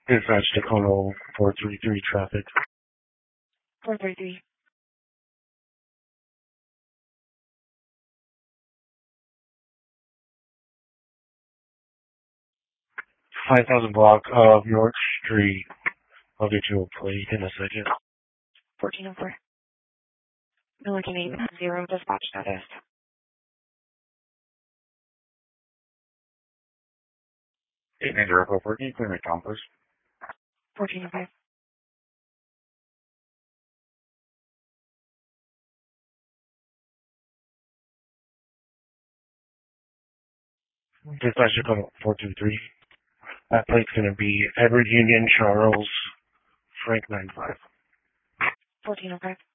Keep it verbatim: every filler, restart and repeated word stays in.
Dispatch Tacoma four three three traffic. four three three. five thousand block of York Street. I'll get you a plate in a second. fourteen oh four. Milliken eight zero dispatch status. eight nine zero four four, can you clear my com, please? fourteen oh five. Dispatch Tacoma four two three. That plate's going to be Edward Union Charles Frank nine five. fourteen oh five.